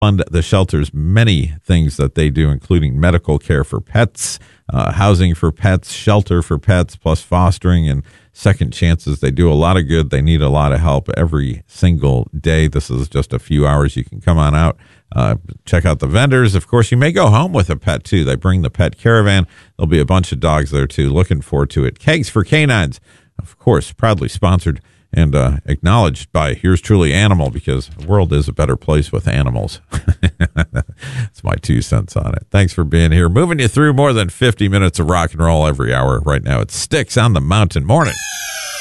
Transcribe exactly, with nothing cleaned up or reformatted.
fund the shelter's many things that they do, including medical care for pets, uh, housing for pets, shelter for pets, plus fostering and second chances. They do a lot of good. They need a lot of help every single day. This is just a few hours. You can come on out, uh, check out the vendors. Of course, you may go home with a pet, too. They bring the pet caravan. There'll be a bunch of dogs there, too. Looking forward to it. Kegs for Canines, of course, proudly sponsored and uh, acknowledged by yours truly, Animal, because the world is a better place with animals. That's my two cents on it. Thanks for being here. Moving you through more than fifty minutes of rock and roll every hour. Right now, it's Styx on the Mountain. Morning.